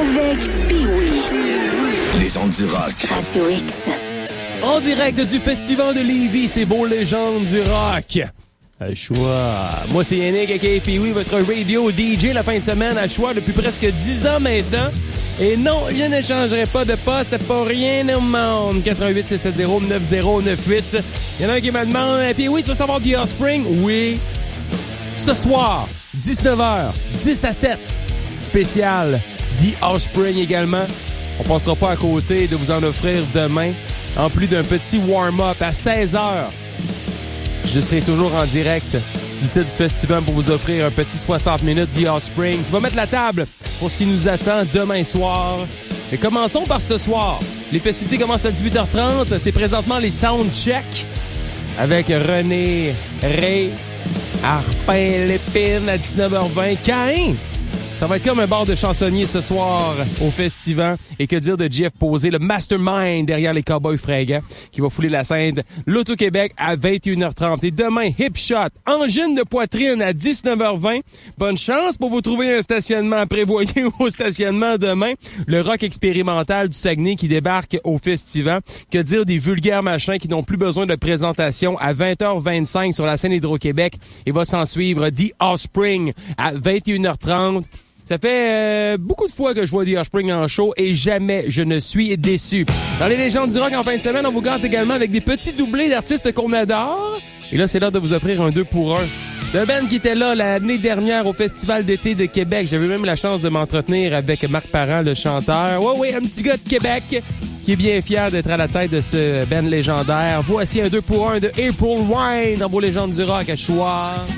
Avec Pee-Wee. Les ondes du rock. Radio X. En direct du Festival de Lévis, c'est beaux légendes du rock. À choix. Moi, c'est Yannick, aka Pee-Wee, votre radio DJ la fin de semaine à choix depuis presque 10 ans maintenant. Et non, je ne changerai pas de poste pour rien au monde. 88 670 9098. Il y en a un qui me demande, Pee-Wee, tu veux savoir The Offspring? Oui. Ce soir, 19h, 10 à 7. Spécial The Offspring également. On passera pas à côté de vous en offrir demain, en plus d'un petit warm-up à 16h. Je serai toujours en direct du site du festival pour vous offrir un petit 60 minutes The Offspring qui va mettre la table pour ce qui nous attend demain soir. Et commençons par ce soir. Les festivités commencent à 18h30. C'est présentement les Soundcheck avec René Ray, Arpin Lépine à 19h20. Caïn! Ça va être comme un bar de chansonniers ce soir au festival. Et que dire de Jeff Posé, le mastermind derrière les Cowboys fringants, qui va fouler la scène l'Auto-Québec à 21h30. Et demain, Hip Shot, angine de poitrine à 19h20. Bonne chance pour vous trouver un stationnement. Prévoyez au stationnement demain. Le rock expérimental du Saguenay qui débarque au festival. Que dire des vulgaires machins qui n'ont plus besoin de présentation à 20h25 sur la scène Hydro-Québec. Et va s'en suivre The Offspring à 21h30. Ça fait beaucoup de fois que je vois The Offspring en show et jamais je ne suis déçu. Dans les légendes du rock en fin de semaine, on vous gâte également avec des petits doublés d'artistes qu'on adore. Et là, c'est l'heure de vous offrir un 2 pour 1. Le band qui était là l'année dernière au Festival d'été de Québec. J'avais même la chance de m'entretenir avec Marc Parent, le chanteur. Oui, un petit gars de Québec qui est bien fier d'être à la tête de ce band légendaire. Voici un 2 pour 1 de April Wine dans vos légendes du rock à choix.